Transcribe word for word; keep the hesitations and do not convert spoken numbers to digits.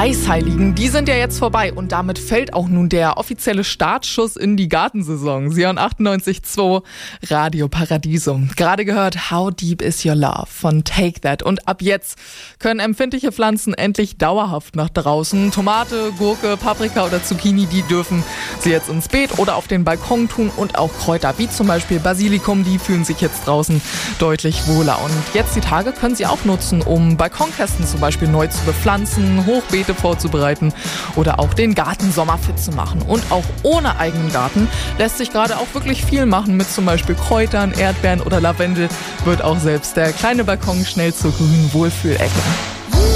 Eisheiligen, die sind ja jetzt vorbei und damit fällt auch nun der offizielle Startschuss in die Gartensaison. Sie hören achtundneunzig Komma zwei Radio Paradiso. Gerade gehört How Deep Is Your Love von Take That. Und ab jetzt können empfindliche Pflanzen endlich dauerhaft nach draußen. Tomate, Gurke, Paprika oder Zucchini, die dürfen sie jetzt ins Beet oder auf den Balkon tun. Und auch Kräuter wie zum Beispiel Basilikum, die fühlen sich jetzt draußen deutlich wohler. Und jetzt die Tage können sie auch nutzen, um Balkonkästen zum Beispiel neu zu bepflanzen, Hochbeete vorzubereiten oder auch den Gartensommer fit zu machen. Und auch ohne eigenen Garten lässt sich gerade auch wirklich viel machen mit zum Beispiel Kräutern, Erdbeeren oder Lavendel. Wird auch selbst der kleine Balkon schnell zur grünen Wohlfühlecke.